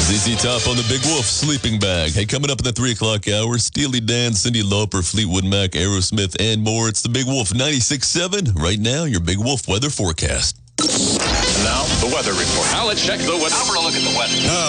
ZZ Top on the Big Wolf Sleeping Bag. Hey, coming up in the 3 o'clock hour, Steely Dan, Cyndi Lauper, Fleetwood Mac, Aerosmith, and more. It's the Big Wolf 96.7. Right now, your Big Wolf weather forecast. And now, the weather report. Now let's check the weather. Now for a look at the weather.